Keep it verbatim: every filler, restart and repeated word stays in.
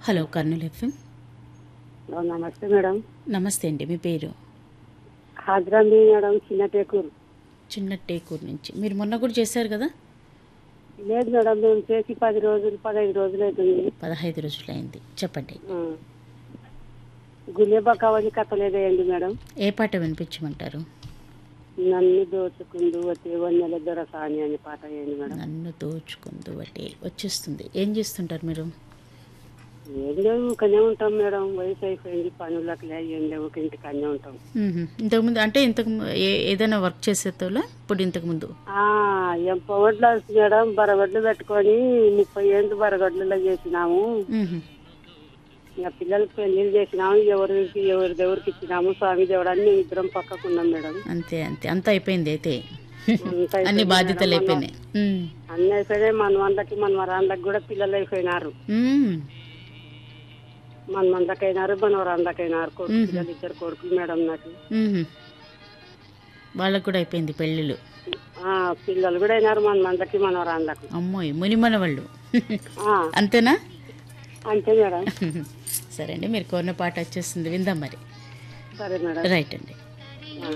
Hello Kurnool FM. నమస్తే madam. నమస్తే అండి, మీ పేరు? హాజరాంబి మేడం, చిన్న టేకూరు. చిన్న టేకూరు నుంచి. మీరు మొన్న కూడా చేశారు కదా? లేదు మేడం, మేము చేసి పది రోజులు పదహైదు రోజులు అవుతుంది. పదహైదు రోజులు అయింది. చెప్పండి. గులేబకావని కథలేదేయండి మేడం. ఏ పాట వినిపించమంటారు? నన్ను దోచుకుందు వతే వన్నెల దొరసాని అనే పాట వేయండి మేడం. నన్ను దోచుకుందు బట్టి వచ్చేస్తుంది. ఏం చేస్తుంటారు మీరు? ఏం లేవు, కన్నే ఉంటాం మేడం. వయసు అయిపోయింది, పనులకు లే ఏం లేవు, ఇంటి కన్నే ఉంటాం. మ్మ్. ఇంతకుముందు అంటే ఇంతకు ము- ఏ ఏదైనా వర్క్ చేసేతోలా ఇప్పుడు ఇంతకుముందు? ఎంపవడ్లు మేడం, బరగడ్లు పెట్టుకొని ముప్పై ఏళ్ళు బరగడ్లలో చేసినాము. మ్మ్. ఇక పిల్లలకి పెళ్లిళ్ళు చేసినాము, ఎవరికి ఎవరి దేవురికి ఇచ్చినాము. స్వామి దేవుడు అని మేము ఇద్దరం పక్కకున్నాం మేడం. అంతే అంతే, అంత అయిపోయింది అయితే. అంతా అన్ని అయిపోయింది బాధ్యతలు మేడం. అయిపోయినాయి. మ్మ్. అన్ని అయిపోయినాయి. మనవందకి మనవరాళ్ళకి కూడా పిల్లలు అయిపోయినారు. మ్మ్. మనమందకైనారు, మనవరాళ్ళకైనారు. కొడుకు పిల్లలు ఇద్దరు కొడుకులు మేడం నాకు. మ్మ్. వాళ్ళకు కూడా అయిపోయింది పెళ్ళిళ్ళు. ఆ పిల్లలు కూడా అయినారు మనమందకి మనవరాళ్ళకు. అమ్మోయ్, మునిమన వాళ్ళు. ఆ, అంతేనా? అంతే మేడం. సరే అండి, మీరు కోరిన పాట వచ్చేస్తుంది, విందాం మరి. సరే మేడం. రైట్ అండి.